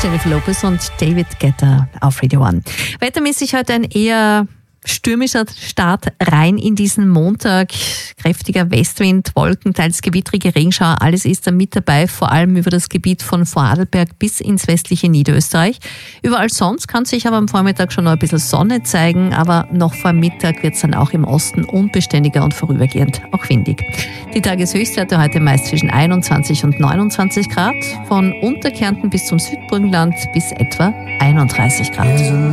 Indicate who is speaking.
Speaker 1: Jennifer Lopez und David Guetta auf Radio 1. Wettermäßig heute ein eher stürmischer Start rein in diesen Montag. Kräftiger Westwind, Wolken, teils gewittrige Regenschauer, alles ist da mit dabei, vor allem über das Gebiet von Vorarlberg bis ins westliche Niederösterreich. Überall sonst kann sich aber am Vormittag schon noch ein bisschen Sonne zeigen, aber noch vor Mittag wird es dann auch im Osten unbeständiger und vorübergehend auch windig. Die Tageshöchstwerte heute meist zwischen 21 und 29 Grad, von Unterkärnten bis zum Südburgenland bis etwa 31 Grad.